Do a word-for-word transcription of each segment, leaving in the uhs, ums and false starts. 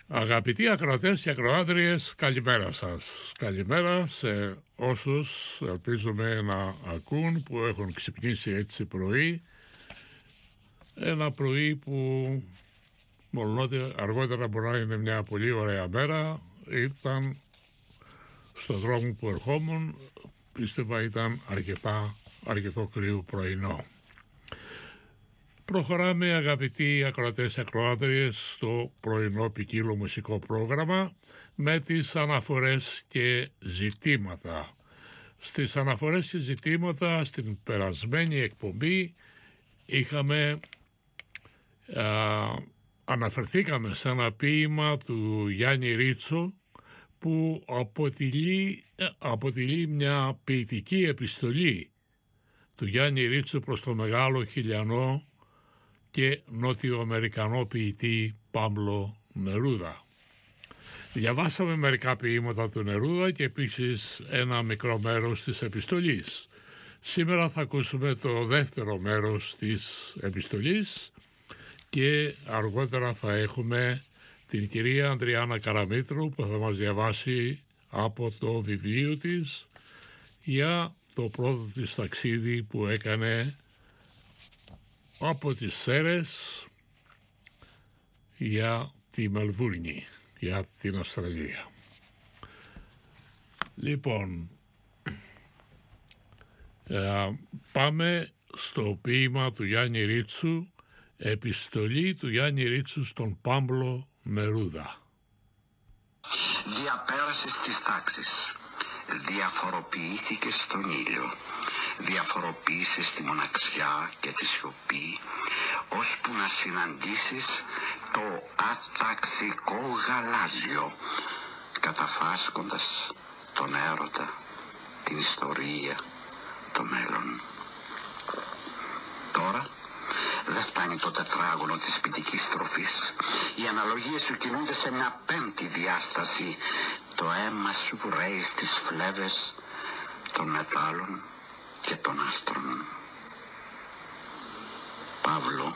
Αγαπητοί ακροατές και ακροάτριες, καλημέρα σας. Καλημέρα σε όσους ελπίζουμε να ακούν, που έχουν ξυπνήσει έτσι πρωί. Ένα πρωί που μολονότι αργότερα μπορεί να είναι μια πολύ ωραία μέρα, ήταν στο δρόμο που ερχόμουν, πίστευα ήταν αρκετά, αρκετό κρύο πρωινό. Προχωράμε, αγαπητοί ακροατές και ακροάτριες, στο πρωινό ποικίλο μουσικό πρόγραμμα με τις αναφορές και ζητήματα. Στις αναφορές και ζητήματα στην περασμένη εκπομπή είχαμε, α, αναφερθήκαμε σε ένα ποίημα του Γιάννη Ρίτσο που αποτελεί, αποτελεί μια ποιητική επιστολή του Γιάννη Ρίτσο προς το μεγάλο χιλιανό και νότιο-αμερικανό ποιητή Πάμπλο Νερούδα. Διαβάσαμε μερικά ποίηματα του Νερούδα και επίσης ένα μικρό μέρος της επιστολής. Σήμερα θα ακούσουμε το δεύτερο μέρος της επιστολής και αργότερα θα έχουμε την κυρία Ανδριάννα Καραμήτρου που θα μας διαβάσει από το βιβλίο της για το πρώτο της ταξίδι που έκανε από τις Σέρρες για τη Μελβούρνη, για την Αυστραλία. Λοιπόν, ε, πάμε στο ποίημα του Γιάννη Ρίτσου, επιστολή του Γιάννη Ρίτσου στον Πάμπλο Νερούδα. Διαπέρασες τις τάξεις, διαφοροποιήθηκες στον ήλιο, διαφοροποίησες τη μοναξιά και τη σιωπή, ώσπου να συναντήσεις το αταξικό γαλάζιο, καταφάσκοντας τον έρωτα, την ιστορία, το μέλλον. Τώρα δεν φτάνει το τετράγωνο της ποιητικής στροφής. Οι αναλογίες σου κινούνται σε μια πέμπτη διάσταση. Το αίμα σου βρέει στις φλέβες των μετάλλων και των άστρων. Παύλο,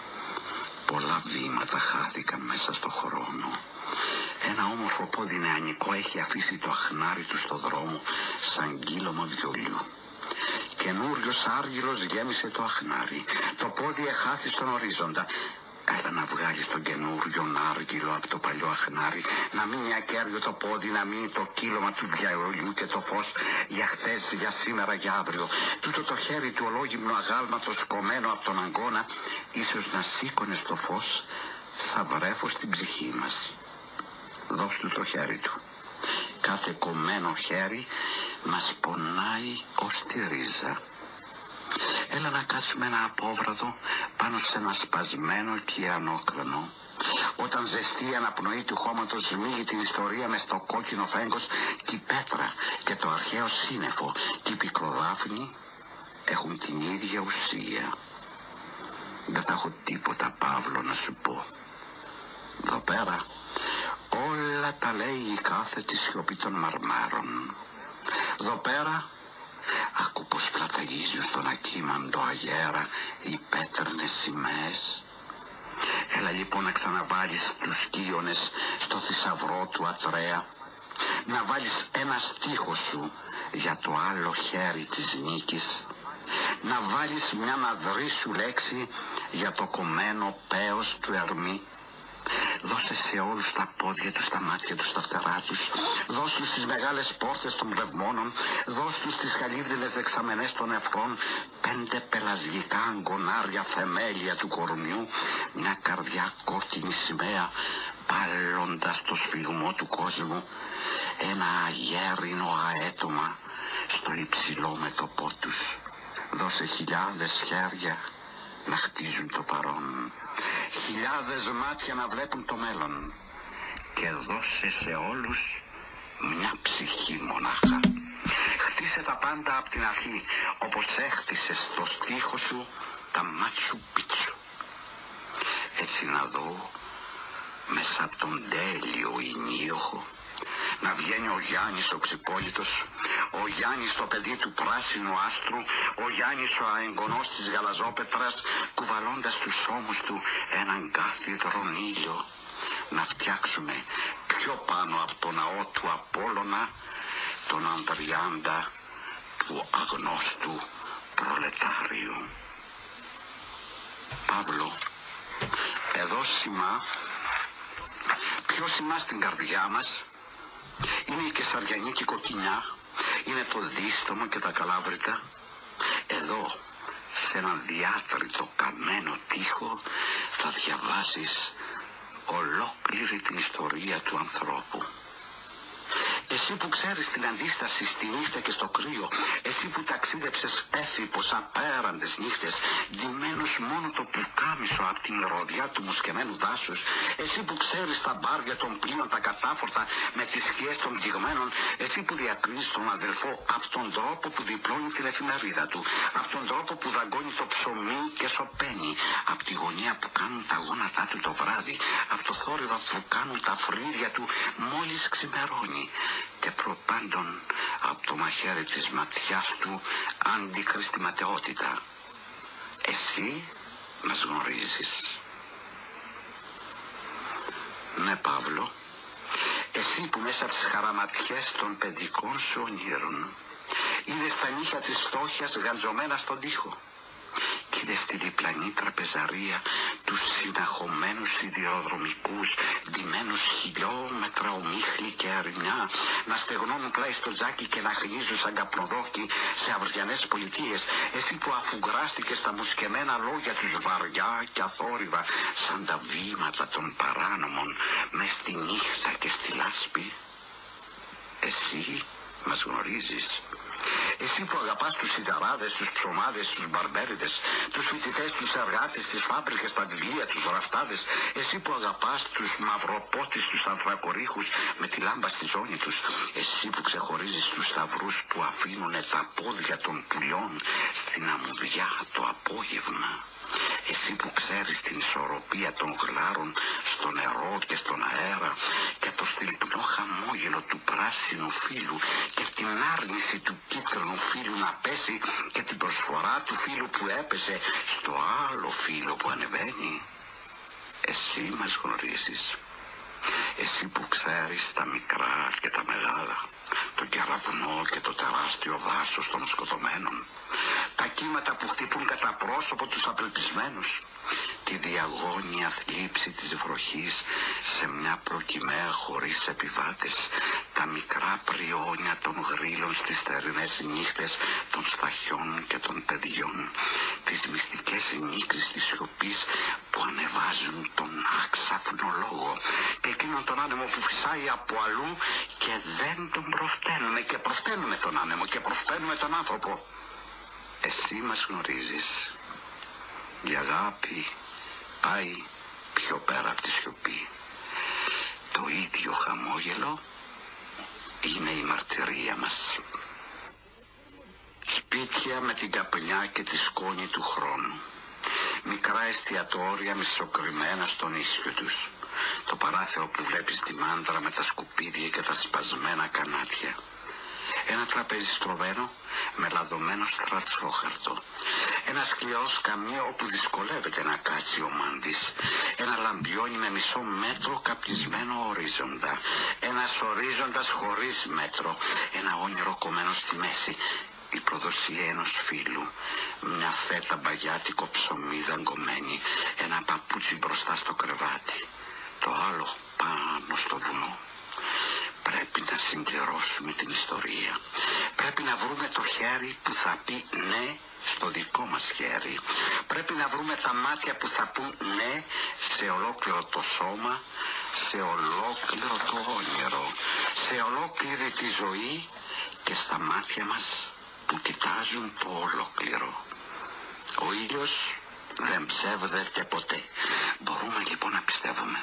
πολλά βήματα χάθηκαν μέσα στο χρόνο. Ένα όμορφο πόδι νεανικό έχει αφήσει το αχνάρι του στο δρόμο σαν κύλωμα βιολιού. Καινούριος άργυλος γέμισε το αχνάρι. Το πόδι εχάθη στον ορίζοντα. Έλα να βγάλεις τον καινούριον άργυλο από το παλιό αχνάρι. Να μείνει ακέραιο το πόδι, να μείνει το κύλωμα του βιολιού και το φως για χτες, για σήμερα, για αύριο. Τούτο το χέρι του ολόγυμνου αγάλματος κομμένο από τον αγκώνα ίσως να σήκωνε στο φως σαν βρέφος στην ψυχή μας. Δώσ' του το χέρι του. Κάθε κομμένο χέρι μας πονάει ως τη ρίζα. Έλα να κάτσουμε ένα απόβραδο πάνω σε ένα σπασμένο κιανόκρανο. Όταν ζεστή η αναπνοή του χώματος σμίγει την ιστορία μες στο κόκκινο φέγγος, και η πέτρα και το αρχαίο σύννεφο και η πικροδάφνη έχουν την ίδια ουσία. Δεν θα έχω τίποτα, Παύλο, να σου πω. Εδώ πέρα όλα τα λέει η κάθετη σιωπή των μαρμάρων. Εδώ πέρα άκου πως πλαταγίζουν στον ακίμαντο αγέρα οι πέτρινες σημαίες. Έλα λοιπόν να ξαναβάλεις τους κύονες στο θησαυρό του Ατρέα. Να βάλεις ένα στίχο σου για το άλλο χέρι της νίκης. Να βάλεις μια αδρή σου λέξη για το κομμένο πέος του Ερμή. Δώστε σε όλους τα πόδια τους, τα μάτια τους, τα φτερά τους. Δώσ' τους τις μεγάλες πόρτες των πνευμόνων. Δώσ' τους τις χαλίβδινες δεξαμενές των νεφρών. Πέντε πελασγικά αγκονάρια θεμέλια του κορμιού. Μια καρδιά κόκκινη σημαία πάλλοντας το σφιγμό του κόσμου. Ένα αγέρινο αέτομα στο υψηλό μέτωπό τους. Δώσε χιλιάδες χέρια να χτίζουν το παρόν. Χιλιάδες μάτια να βλέπουν το μέλλον. Και δώσε σε όλους μια ψυχή μονάχα. Χτίσε τα πάντα από την αρχή, όπως έχτισες το στίχο σου τα Μάτσου Πίτσου. Έτσι να δω μέσα από τον τέλειο ενίοχο να βγαίνει ο Γιάννης ο ξυπόλυτος, ο Γιάννης το παιδί του πράσινου άστρου, ο Γιάννης ο αεγγονός της γαλαζόπετρας, κουβαλώντας τους ώμους του έναν κάθιδρον ήλιο, να φτιάξουμε πιο πάνω από το ναό του Απόλλωνα τον Ανδριάντα του αγνώστου προλετάριου. Παύλο, εδώ σημά, πιο σημά στην καρδιά μας, είναι η κεσαριανή κοκκινιά, είναι το δίστομο και τα καλάβρητα. Εδώ, σε έναν διάτριτο καμένο τοίχο, θα διαβάσεις ολόκληρη την ιστορία του ανθρώπου. Εσύ που ξέρεις την αντίσταση στη νύχτα και στο κρύο, εσύ που ταξίδεψες έφυπος απέραντες νύχτες, ντυμένος μόνο το πουκάμισο από την ροδιά του μουσκεμένου δάσους, εσύ που ξέρεις τα μπάρια των πλοίων, τα κατάφορτα με τις σκιές των πληγμένων, εσύ που διακρίνεις τον αδελφό από τον τρόπο που διπλώνει την εφημερίδα του, από τον τρόπο που δαγκώνει το ψωμί και σωπαίνει, από τη γωνία που κάνουν τα γόνατά του το βράδυ, από το θόρυβο που κάνουν τα φρύδια του μόλις ξημερώνει, και προπάντων από το μαχαίρι της ματιάς του αντίκριστη ματαιότητα. Εσύ μας γνωρίζεις. Ναι, Παύλο, εσύ που μέσα από τις χαραματιές των παιδικών σου ονείρων είδες τα νύχια της φτώχειας γαντζωμένα στον τοίχο, κι είδες τη διπλανή τραπεζαρία, τους συναχωμένους σιδηροδρομικούς, ντυμένους χιλιόμετρα ομίχλη και αρνιά, να στεγνώνουν πλάι στο τζάκι και να χνίζουν σαν καπνοδόκι σε αυριανές πολιτείες. Εσύ που αφουγκράστηκες τα μουσκεμένα λόγια τους βαριά και αθόρυβα, σαν τα βήματα των παράνομων, μες στη νύχτα και στη λάσπη. Εσύ μας γνωρίζεις. Εσύ που αγαπάς τους σιδαράδες, τους ψωμάδες, τους μπαρμπέριδες, τους φοιτητές, τους εργάτες, τις φάμπρικες, τα βιβλία, τους ραφτάδες. Εσύ που αγαπάς τους μαυροπότης, τους ανθρακορίχους με τη λάμπα στη ζώνη τους. Εσύ που ξεχωρίζεις τους σταυρούς που αφήνουνε τα πόδια των πουλιών στην αμμουδιά το απόγευμα. Εσύ που ξέρεις την ισορροπία των γλάρων στο νερό και στον αέρα και το στυλπνό χαμόγελο του πράσινου φύλου και την άρνηση του κίτρινου φύλου να πέσει και την προσφορά του φύλου που έπεσε στο άλλο φύλο που ανεβαίνει. Εσύ μας γνωρίζεις. Εσύ που ξέρεις τα μικρά και τα μεγάλα, το κεραυνό και το τεράστιο δάσος των σκοτωμένων, τα κύματα που χτυπούν κατά πρόσωπο τους απελπισμένους, τη διαγώνια θλίψη της βροχής σε μια προκυμαία χωρίς επιβάτες, τα μικρά πριόνια των γρύλων στις θερινές νύχτες των σταχιών και των παιδιών, τις μυστικές νύξεις της σιωπής που ανεβάζουν τον άξαφνο λόγο και εκείνον τον άνεμο που φυσάει από αλλού και δεν τον προφταίνουμε και προφταίνουμε τον άνεμο και προφταίνουμε τον άνθρωπο. Εσύ μας γνωρίζεις. Η αγάπη πάει πιο πέρα από τη σιωπή. Το ίδιο χαμόγελο είναι η μαρτυρία μας. Σπίτια με την καπνιά και τη σκόνη του χρόνου. Μικρά εστιατόρια μισοκριμμένα στον ίσιο τους. Το παράθυρο που βλέπεις τη μάντρα με τα σκουπίδια και τα σπασμένα κανάτια. Ένα τραπέζι στρωμένο με λαδωμένο στρατσόχαρτο. Ένα σκληρό σκαμνί όπου δυσκολεύεται να κάτσει ο μάντης. Ένα λαμπιόνι με μισό μέτρο καπνισμένο ορίζοντα. Ένας ορίζοντας χωρίς μέτρο. Ένα όνειρο κομμένο στη μέση. Η προδοσία ενός φίλου. Μια φέτα μπαγιάτικο ψωμί δαγκωμένη. Ένα παπούτσι μπροστά στο κρεβάτι. Το άλλο πάνω στο βουνό. Πρέπει να συμπληρώσουμε την ιστορία. Πρέπει να βρούμε το χέρι που θα πει ναι στο δικό μας χέρι. Πρέπει να βρούμε τα μάτια που θα πούν ναι σε ολόκληρο το σώμα, σε ολόκληρο το όνειρο, σε ολόκληρη τη ζωή και στα μάτια μας που κοιτάζουν το ολόκληρο. Ο ήλιος δεν ψεύδεται ποτέ. Μπορούμε λοιπόν να πιστεύουμε.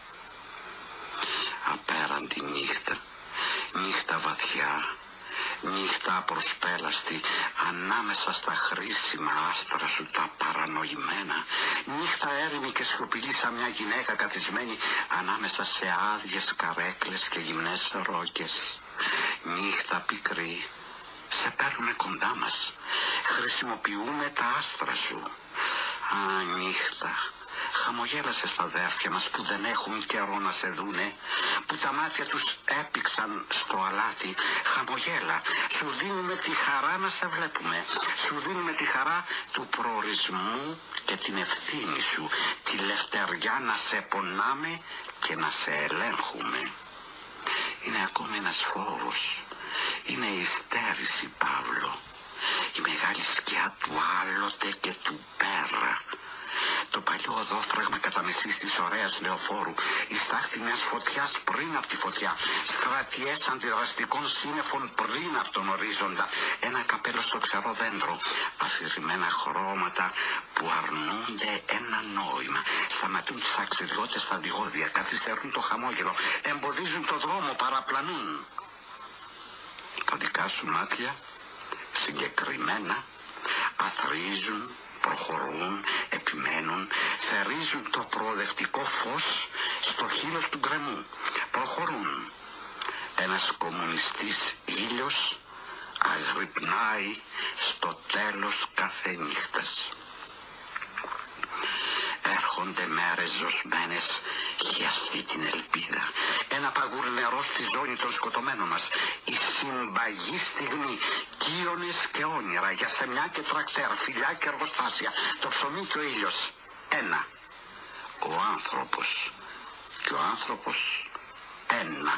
Απέραντη νύχτα, νύχτα βαθιά, νύχτα απροσπέλαστη, ανάμεσα στα χρήσιμα άστρα σου τα παρανοημένα, νύχτα έρημη και σιωπηλή σαν μια γυναίκα καθισμένη ανάμεσα σε άδειες καρέκλες και γυμνές ρόκες. Νύχτα πικρή, σε παίρνουμε κοντά μας, χρησιμοποιούμε τα άστρα σου. Α, νύχτα, Χαμογέλασε στα αδέρφια μας που δεν έχουν καιρό να σε δούνε, που τα μάτια τους έπηξαν στο αλάτι. Χαμογέλα, σου δίνουμε τη χαρά να σε βλέπουμε. Σου δίνουμε τη χαρά του προορισμού και την ευθύνη σου, τη λευτεριά να σε πονάμε και να σε ελέγχουμε. Είναι ακόμη ένας φόβος, είναι η στέρηση, Παύλο, η μεγάλη σκιά του άλλοτε και του πέρα. Το παλιό οδόφραγμα κατά μεσής της ωραίας λεωφόρου, η στάχτη μιας φωτιάς πριν από τη φωτιά, στρατιές αντιδραστικών σύννεφων πριν από τον ορίζοντα, ένα καπέλο στο ξερό δέντρο, αφηρημένα χρώματα που αρνούνται ένα νόημα, σταματούν τους αξιριώτες στα διόδια, καθυστερούν το χαμόγελο, εμποδίζουν το δρόμο, παραπλανούν. Τα δικά σου μάτια συγκεκριμένα αθροίζουν, προχωρούν, επιμένουν, θερίζουν το προοδευτικό φως στο χείλος του γκρεμού. Προχωρούν. Ένας κομμουνιστής ήλιος αγρυπνάει στο τέλος κάθε νύχτας. Έρχονται μέρες ζωσμένες για αυτή την ελπίδα. Ένα παγούρι νερό στη ζώνη των σκοτωμένων μας. Η συμπαγή στιγμή, κύονες και όνειρα, για σεμιά και τρακτέρ, φιλιά και εργοστάσια, το ψωμί και ο ήλιος. Ένα. Ο άνθρωπος. Και ο άνθρωπος ένα.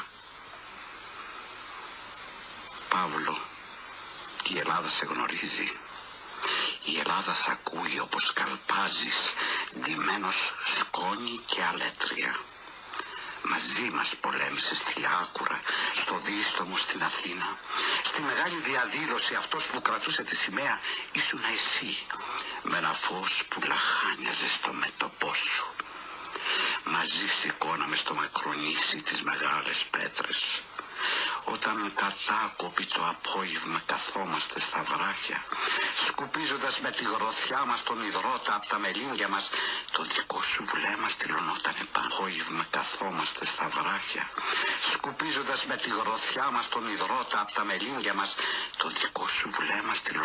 Παύλο, η Ελλάδα σε γνωρίζει. Η Ελλάδα σ' ακούει όπως καλπάζεις, ντυμένος σκόνη και αλέτρια. Μαζί μας πολέμησες στη Άκουρα, στο Δίστομο στην Αθήνα. Στη μεγάλη διαδήλωση αυτός που κρατούσε τη σημαία ήσουν εσύ, με ένα φως που λαχάνιαζε στο μέτωπό σου. Μαζί σηκώναμε στο μακρονήσι τις μεγάλες πέτρες. Όταν κατάκοποι το απόγευμα καθόμαστε στα βράχια, σκουπίζοντας με τη γροθιά μας τον υδρότα από τα μελίνια μας, το δικό σου βλέμμα στυλωνότανε πάνω. Απόγευμα καθόμαστε στα βράχια, σκουπίζοντας με τη γροθιά μας τον υδρότα από τα μελίνια μας, το δικό σου βλέμμα στυλωνότανε